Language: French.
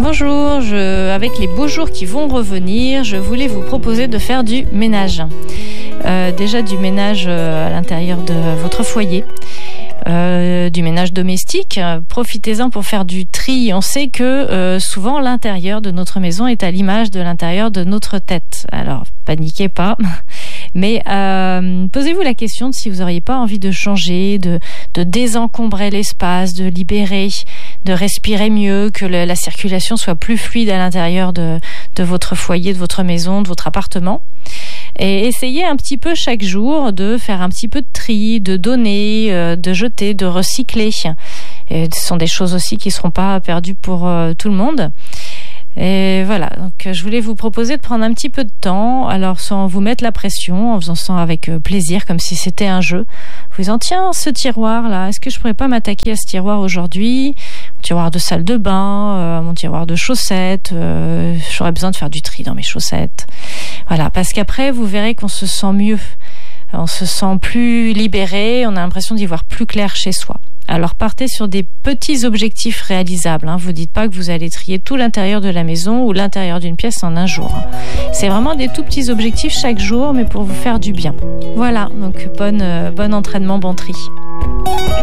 Bonjour, avec les beaux jours qui vont revenir, je voulais vous proposer de faire du ménage. Déjà du ménage à l'intérieur de votre foyer. Du ménage domestique, profitez-en pour faire du tri. On sait que souvent l'intérieur de notre maison est à l'image de l'intérieur de notre tête. Alors paniquez pas, mais posez-vous la question de si vous n'auriez pas envie de changer, de désencombrer l'espace, de libérer, de respirer mieux, que la circulation soit plus fluide à l'intérieur de votre foyer, de votre maison, de votre appartement. Et essayez un petit peu chaque jour de faire un petit peu de tri, de donner, de jeter, de recycler. Et ce sont des choses aussi qui ne seront pas perdues pour tout le monde. Et voilà, donc je voulais vous proposer de prendre un petit peu de temps, alors sans vous mettre la pression, en faisant ça avec plaisir, comme si c'était un jeu. Vous disant, tiens, ce tiroir-là, est-ce que je pourrais pas m'attaquer à ce tiroir aujourd'hui ? Mon tiroir de salle de bain, mon tiroir de chaussettes, j'aurais besoin de faire du tri dans mes chaussettes. Voilà, parce qu'après, vous verrez qu'on se sent mieux. On se sent plus libéré, on a l'impression d'y voir plus clair chez soi. Alors partez sur des petits objectifs réalisables. Vous dites pas que vous allez trier tout l'intérieur de la maison ou l'intérieur d'une pièce en un jour. C'est vraiment des tout petits objectifs chaque jour, mais pour vous faire du bien. Voilà, donc bon entraînement, bon tri.